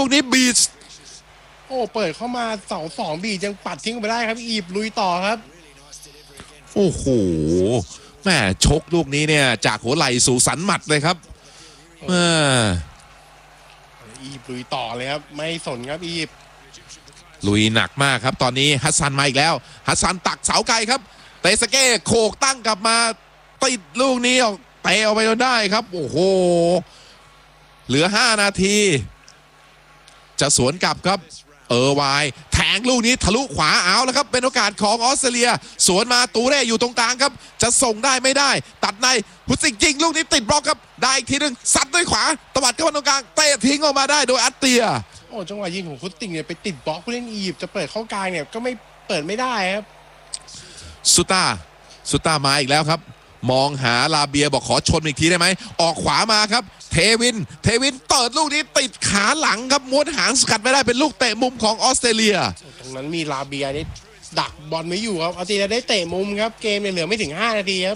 กนี้บีชโอ้เปิดเข้ามา2-2บียังปัดทิ้งไปได้ครับอียิปต์ลุยต่อครับโอ้โหแม่ชกลูกนี้เนี่ยจากหัวไหล่สู่สันหมัดเลยครับอียิปต์ลุยต่อเลยครับไม่สนครับอียิปต์ลุยหนักมากครับตอนนี้ฮัสซันมาอีกแล้วฮัสซันตักเสาไกลครับเตสเก้โขกตั้งกลับมาติดลูกนี้ออกเตะออกไปจนได้ครับโอ้โหเหลือ5นาทีจะสวนกลับครับวายแทงลูกนี้ทะลุขวาเอาแล้วครับเป็นโอกาสของออสเตรเลียสวนมาตูเร่อยู่ตรงกลางครับจะส่งได้ไม่ได้ตัดในพุสิกยิงลูกนี้ติดบล็อกครับได้อีกทีนึงซัดด้วยขวาตวัดเข้ามาตรงกลางเตะทิ้งออกมาได้โดยอัตเตียโอ้จังหวะยิงของฟุตติงเนี่ยไปติดบล็อกผู้เล่นอียิปต์จะเปิดเข้ากลางเนี่ยก็ไม่เปิดไม่ได้ครับสุต้ามาอีกแล้วครับมองหาลาเบียบอกขอชนอีกทีได้ไหมออกขวามาครับเทวินเปิดลูกนี้ติดขาหลังครับม้วนหางสกัดไม่ได้เป็นลูกเตะมุมของออสเตรเลียตรงนั้นมีลาเบียได้ดักบอลไว้อยู่ครับออสเตรเลียได้เตะมุมครับเกมเนี่ยเหลือไม่ถึง5นาทีครับ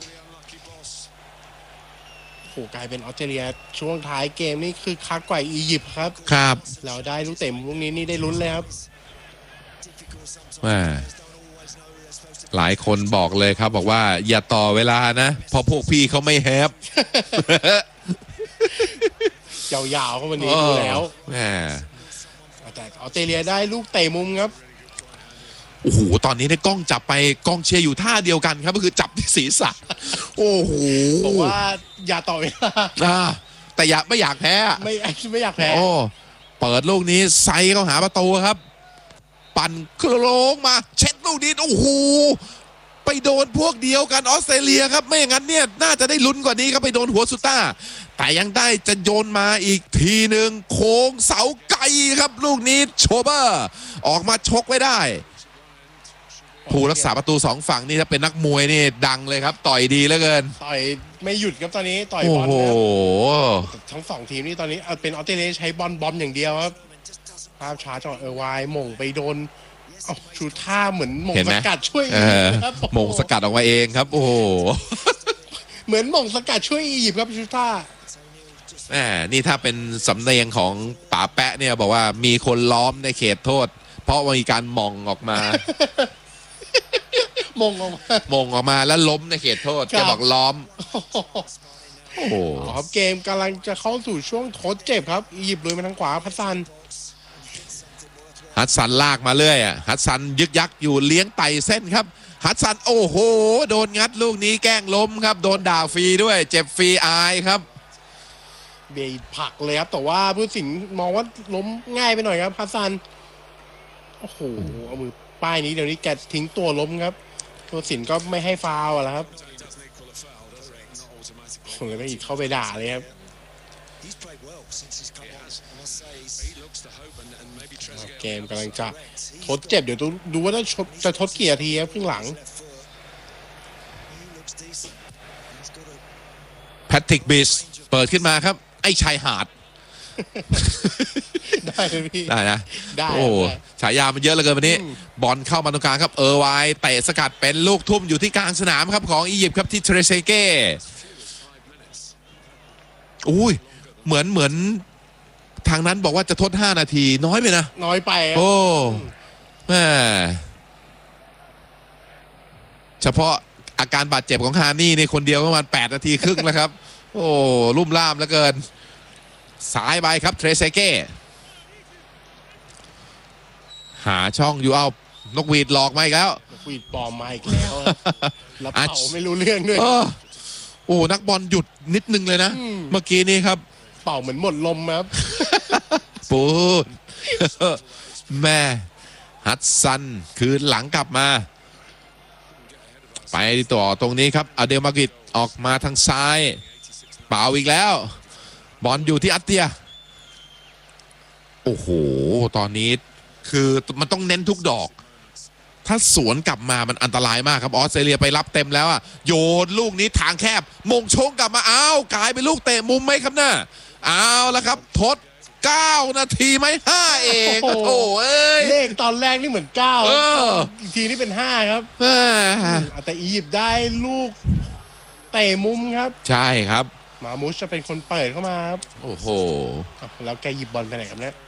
โอ้กลายเป็นออสเตรเลียช่วงท้ายเกมนี่คือคักกว่าอียิปต์ครับเราได้ลูกเตะมุมลูกนี้นี่ได้ลุ้นเลยครับหลายคนบอกเลยครับบอกว่าอย่าต่อเวลานะเพราะพวกพี่เขาไม่แฮปยาวๆเขาวันนี้ดูแล้วแต่ออสเตรเลียได้ลูกเตะมุมครับโอ้โหตอนนี้ได้กล้องจับไปกล้องเชียร์อยู่ท่าเดียวกันครับก็คือจับที่ศีรษะโอ้โหบอกว่าอย่าต่อเวลาแต่ไม่อยากแพ้ไม่อยากแพ้โอ้เปิดลูกนี้ไซเข้าหาประตูครับปั่นโคลงมาเช็ดลูกนี้โอ้โหไปโดนพวกเดียวกันออสเตรเลียครับไม่อย่างนั้นเนี่ยน่าจะได้ลุ้นกว่านี้ครับไปโดนหัวสุต้าแต่ยังได้จะโยนมาอีกทีหนึ่งโค้งเสาไกลครับลูกนี้โชเบอร์ออกมาชกไว้ได้ผู้รักษาประตู2ฝั่งนี่ถ้าเป็นนักมวยนี่ดังเลยครับต่อยดีเหลือเกินต่อยไม่หยุดครับตอนนี้ต่อยบอลครับทั้ง2ทีมนี่ตอนนี้เป็นออสเตรเลียใช้บอลอย่างเดียวครับภาพช้าจังวายหม่งไปโดนชูท่าเหมือนหม่งสกัดช่วยครับหม่งสกัดออกมาเองครับโอ้เหมือนหม่งสกัดช่วยอียิปต์ครับชูท่านี่ถ้าเป็นสำเนียงของป๋าแปะเนี่ยบอกว่ามีคนล้อมในเขตโทษเพราะมีการมองออกมามงออกมาแล้วล้มในเขตโทษจะบอกล้อมโอ้โหครับเกมกำลังจะเข้าสู่ช่วงทดเจ็บครับอียิปต์เลยมาทางขวาฮัสซันลากมาเรื่อยฮัสซันยึกยักอยู่เลี้ยงไต่เส้นครับฮัสซันโอ้โหโดนงัดลูกนี้แกล้งล้มครับโดนด่าฟรีด้วยเจ็บฟรีอายครับเบย์ผักเลยครับแต่ว่าผู้สิงมองว่าล้มง่ายไปหน่อยครับฮัสซันโอ้โหเอามือป้ายนี้เดี๋ยวนี้แกทิ้งตัวล้มครับตัวสินก็ไม่ให้ฟาวล์แล้วครับผมเลยไม่อีกเข้าไปด่าเลยครับเกมกำลังจะทดเจ็บเดี๋ยวดูว่าจะทดกี่นาทีครับครึ่งหลังแพทริกบิชเปิดขึ้นมาครับไอ้ชายหาดได้เลยพี่ได้นะโอ้ฉายามันเยอะเหลือเกินวันนี้บอลเข้ามาตรงกลางครับวายเตะสกัดเป็นลูกทุ่มอยู่ที่กลางสนามครับของอียิปต์ครับที่เทรเซเก้อุ้ยเหมือนทางนั้นบอกว่าจะทด5นาทีน้อยไปนะน้อยไปโอ้แม่เฉพาะอาการบาดเจ็บของฮานี่ในคนเดียวประมาณ8นาทีครึ่งแล้วครับโอ้ลุ่มล่ามเหลือเกินสายไปครับเทรเซเก้หาช่องอยู่เอานกหวีดหลอกมาอีกแล้วนกหวีดปลอมมาอีกแล้วแล้วเป่าไม่รู้เรื่องด้วยโอ้นักบอลหยุดนิดนึงเลยนะเมื่อกี้นี้ครับเป่าเหมือนหมดลมครับปูนแม่ฮัตซันคืนหลังกลับมาไปต่อตรงนี้ครับอเดลมากิดออกมาทางซ้ายเป่าอีกแล้วบอลอยู่ที่อัตเตียโอ้โหตอนนี้คือมันต้องเน้นทุกดอกถ้าสวนกลับมามันอันตรายมากครับออสเตรเลียไปรับเต็มแล้วโยนลูกนี้ทางแคบมงชงกลับมากลายเป็นลูกเตะมุมไหมครับน่ะแล้วครับทด9นาทีไหม5เองโอ้โหเลขตอนแรกนี่เหมือน9อีกทีนี่เป็น5ครับแต่อียิปต์ได้ลูกเตะมุมครับใช่ครับมามุชจะเป็นคนเปิดเข้ามาครับโอ้โหแล้วแกหยิบบอลไปไหนครับเนี่ย